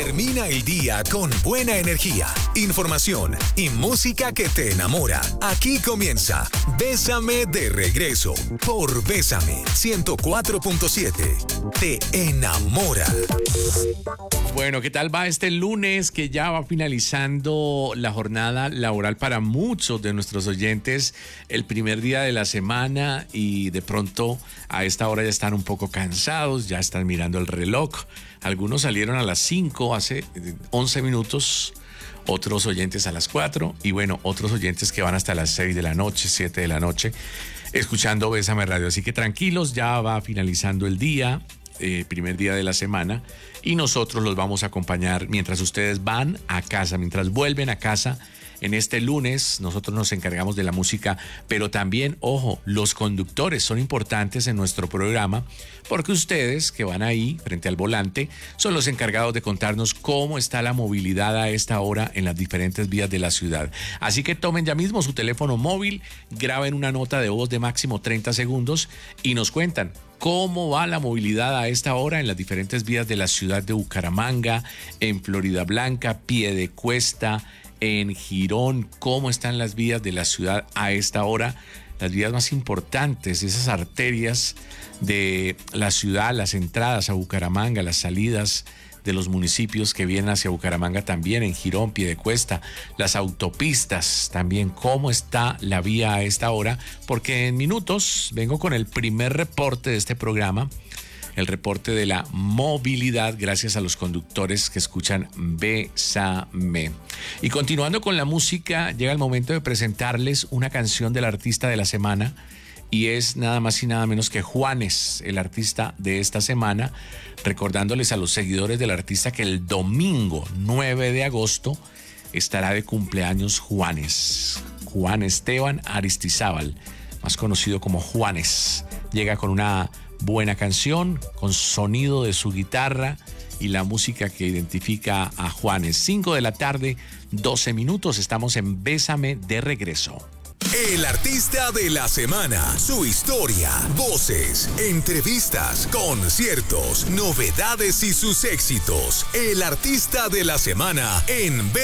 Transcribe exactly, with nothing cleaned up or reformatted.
Termina el día con buena energía, información y música que te enamora. Aquí comienza Bésame de Regreso por Bésame ciento cuatro punto siete. Te enamora. Bueno, ¿qué tal va este lunes que ya va finalizando la jornada laboral para muchos de nuestros oyentes? El primer día de la semana y de pronto a esta hora ya están un poco cansados, ya están mirando el reloj. Algunos salieron a las cinco, hace once minutos, otros oyentes a las cuatro y bueno, otros oyentes que van hasta las seis de la noche, siete de la noche, escuchando Bésame Radio. Así que tranquilos, ya va finalizando el día. Eh, primer día de la semana y nosotros los vamos a acompañar mientras ustedes van a casa, mientras vuelven a casa. En este lunes nosotros nos encargamos de la música, pero también, ojo, los conductores son importantes en nuestro programa porque ustedes que van ahí frente al volante son los encargados de contarnos cómo está la movilidad a esta hora en las diferentes vías de la ciudad. Así que tomen ya mismo su teléfono móvil, graben una nota de voz de máximo treinta segundos y nos cuentan cómo va la movilidad a esta hora en las diferentes vías de la ciudad de Bucaramanga, en Florida Blanca, Piedecuesta, en Girón, cómo están las vías de la ciudad a esta hora, las vías más importantes, esas arterias de la ciudad, las entradas a Bucaramanga, las salidas de los municipios que vienen hacia Bucaramanga también, en Girón, Piedecuesta, las autopistas también, cómo está la vía a esta hora, porque en minutos vengo con el primer reporte de este programa, el reporte de la movilidad gracias a los conductores que escuchan Bésame. Y continuando con la música, llega el momento de presentarles una canción del artista de la semana y es nada más y nada menos que Juanes, el artista de esta semana, recordándoles a los seguidores del artista que el domingo nueve de agosto estará de cumpleaños Juanes, Juan Esteban Aristizábal, más conocido como Juanes. Llega con una buena canción, con sonido de su guitarra y la música que identifica a Juanes. cinco de la tarde, doce minutos, estamos en Bésame de Regreso. El artista de la semana, su historia, voces, entrevistas, conciertos, novedades y sus éxitos. El artista de la semana en